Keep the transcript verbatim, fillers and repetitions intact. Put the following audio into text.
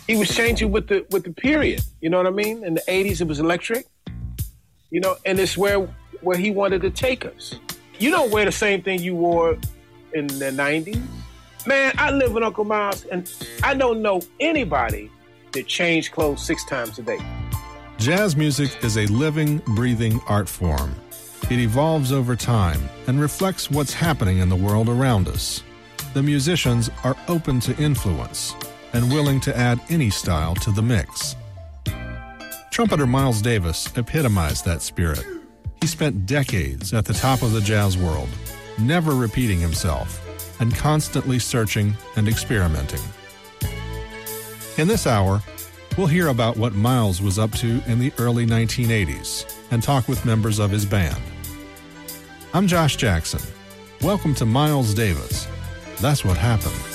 He was changing with the with the period. You know what I mean? In the eighties, it was electric. You know, and it's where where he wanted to take us. You don't wear the same thing you wore in the nineties. Man, I live with Uncle Miles, and I don't know anybody that changed clothes six times a day. Jazz music is a living, breathing art form. It evolves over time and reflects what's happening in the world around us. The musicians are open to influence and willing to add any style to the mix. Trumpeter Miles Davis epitomized that spirit. He spent decades at the top of the jazz world, never repeating himself, and constantly searching and experimenting. In this hour, we'll hear about what Miles was up to in the early nineteen eighties and talk with members of his band. I'm Josh Jackson. Welcome to Miles Davis. That's what happened.